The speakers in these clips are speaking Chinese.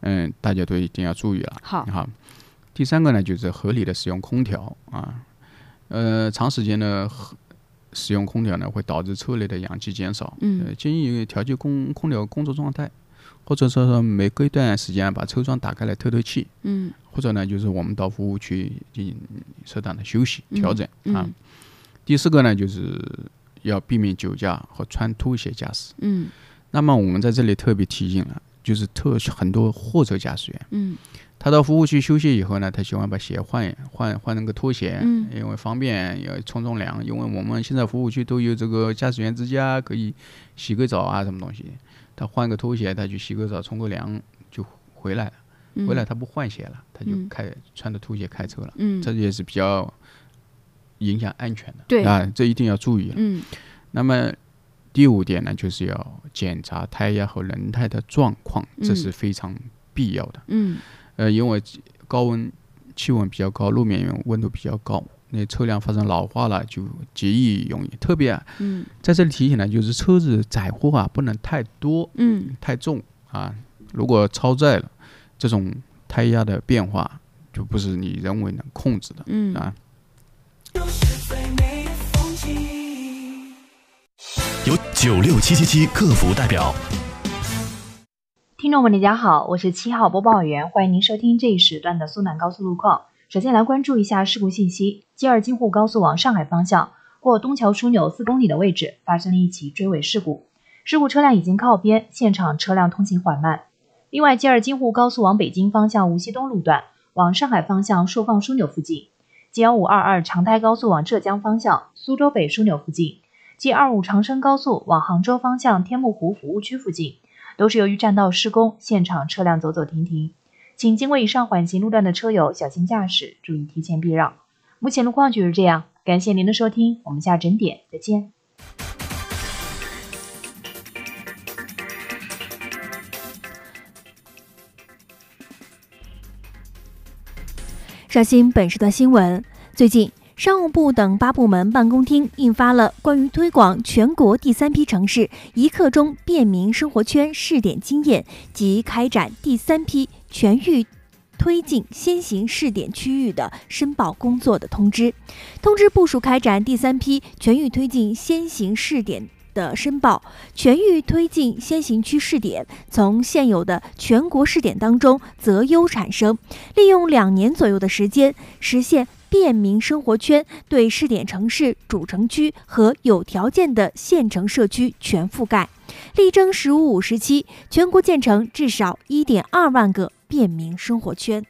大家都一定要注意了。 好， 第3个呢，就是合理的使用空调啊。长时间的使用空调呢，会导致车内的氧气减少。建议调节空调工作状态，或者说每隔一段时间把车窗打开来透气。或者呢，就是我们到服务区进行适当的休息调整啊。第4个呢，就是要避免酒驾和穿拖鞋驾驶。那么我们在这里特别提醒了，就是很多货车驾驶员，他到服务区休息以后呢，他喜欢把鞋换那个拖鞋，因为方便要冲凉。因为我们现在服务区都有这个驾驶员之家，可以洗个澡啊，什么东西。他换个拖鞋，他去洗个澡、冲个凉就回来了。回来他不换鞋了，他就穿着拖鞋开车了。这也是比较影响安全的。 对啊，这一定要注意了。那么第5点呢，就是要检查胎压和轮胎的状况，这是非常必要的。因为气温比较高，路面温度比较高，那车辆发生老化了就极易容易。特别在这里提醒呢，就是车子载货啊不能太多，太重啊。如果超载了，这种胎压的变化就不是你人为能控制的啊。 由96777客服代表。 听众们大家好，我是7号播报员，欢迎您收听这一时段的苏南高速路况。首先来关注一下事故信息。G2京沪高速往上海方向过东桥枢纽4公里的位置发生了一起追尾事故，事故车辆已经靠边，现场车辆通行缓慢。另外 G2京沪高速往北京方向无锡东路段往上海方向寿放枢纽附近， G1522 长台高速往浙江方向苏州北枢纽附近， G25 长深高速往杭州方向天目湖服务区附近，都是由于占道施工，现场车辆走走停停，请经过以上缓行路段的车友小心驾驶，注意提前避让。目前路况就是这样，感谢您的收听，我们下整点再见。 刷新本时段新闻。最近，商务部等8部门办公厅印发了关于推广全国第3批城市一刻钟便民生活圈试点经验及开展第3批全域推进先行试点区域的申报工作的通知。通知部署开展第3批全域推进先行试点的申报，全域推进先行区试点从现有的全国试点当中择优产生，利用2年左右的时间，实现便民生活圈对试点城市主城区和有条件的县城社区全覆盖，力争15-5时期全国建成至少1.2万个便民生活圈。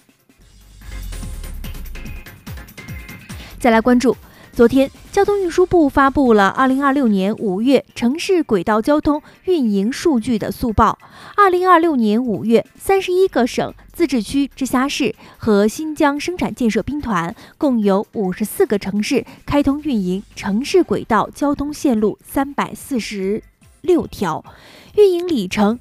再来关注昨天，交通运输部发布了2026年5月城市轨道交通运营数据的速报。2026年5月，31个省、自治区、直辖市和新疆生产建设兵团共有54个城市开通运营城市轨道交通线路346条，运营里程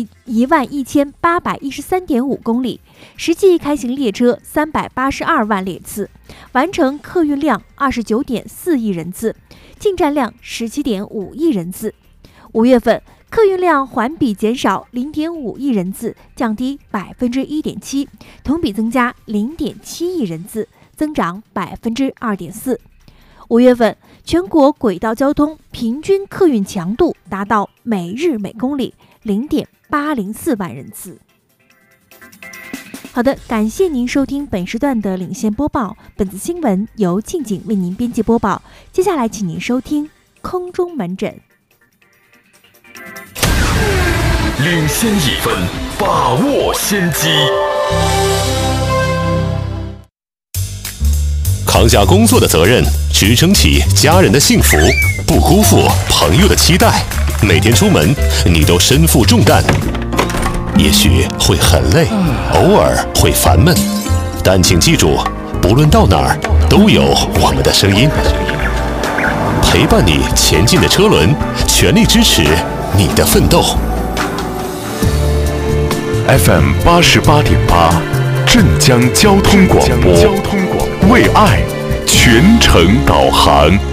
11813.5公里，实际开行列车382万列次，完成客运量29.4亿人次，进站量17.5亿人次。5月份客运量环比减少0.5亿人次，降低1.7%，同比增加0.7亿人次，增长2.4%。5月份全国轨道交通平均客运强度达到每日每公里0.804万人次。好的，感谢您收听本时段的领先播报，本次新闻由静静为您编辑播报。接下来请您收听空中门诊。 领先1分，把握先机，扛下工作的责任，支撑起家人的幸福，不辜负朋友的期待。每天出门，你都身负重担，也许会很累，偶尔会烦闷，但请记住，不论到哪儿，都有我们的声音，陪伴你前进的车轮，全力支持你的奋斗。FM 88.8，镇江交通广播，为爱全程导航。